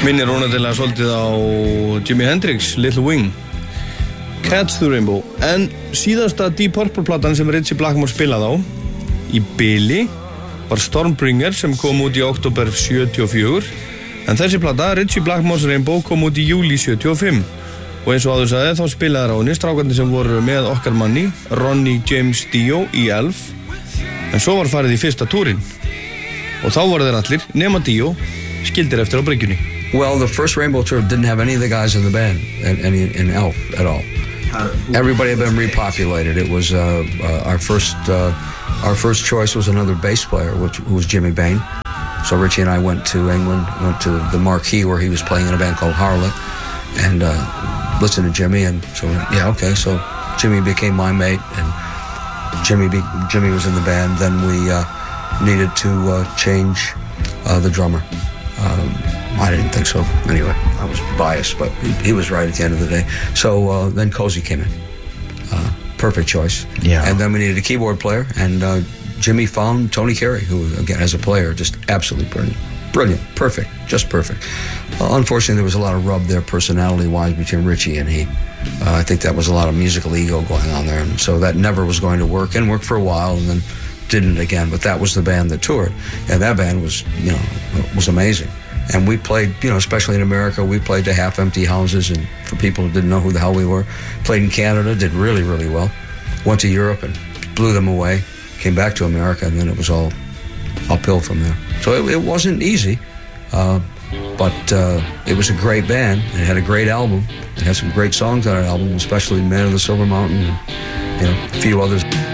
Minnir rónatilega svolítið á Jimi Hendrix, Little Wing, Catch the Rainbow. En síðasta Deep Purple platan sem Ritchie Blackmore spilaði á í bili var Stormbringer sem kom út í október 74. En þessi plata, Ritchie Blackmore's Rainbow, kom út í júlí 75. Og eins og áður sagði, þá spilaði á henni strákarnir sem voru með okkar manni, Ronnie James Dio í Elf. En svo var farið í fyrsta túrin. Og þá voru þeir allir, nema Dio, skildir eftir á bryggjunni. Well, the first Rainbow tour didn't have any of the guys in the band in Elf at all. Everybody had been repopulated. It was our first choice was another bass player, who was Jimmy Bain. So Ritchie and I went to England, went to the Marquee where he was playing in a band called Harlot, and listened to Jimmy. And so yeah, okay. So Jimmy became my mate, and Jimmy was in the band. Then we needed to change the drummer. I didn't think so. Anyway, I was biased, but he was right at the end of the day. So then Cozy came in. Perfect choice. Yeah. And then we needed a keyboard player, and Jimmy found Tony Carey, who, again, as a player, just absolutely brilliant. Brilliant. Perfect. Just perfect. Unfortunately, there was a lot of rub there, personality-wise, between Ritchie and he. I think that was a lot of musical ego going on there, and so that never was going to work, and worked for a while, and then didn't again. But that was the band that toured, and that band was, was amazing. And we played, especially in America, we played to half-empty houses, and for people who didn't know who the hell we were. Played in Canada, did really, really well. Went to Europe and blew them away. Came back to America, and then it was all uphill from there. So it wasn't easy, but it was a great band. It had a great album. It had some great songs on that album, especially Man of the Silver Mountain and, a few others.